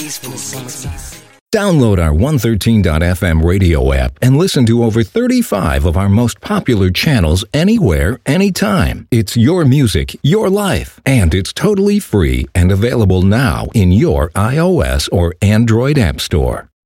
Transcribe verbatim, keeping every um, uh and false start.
in the summertime. Download our one thirteen dot f m radio app and listen to over thirty-five of our most popular channels anywhere, anytime. It's your music, your life, and it's totally free and available now in your iOS or Android app store.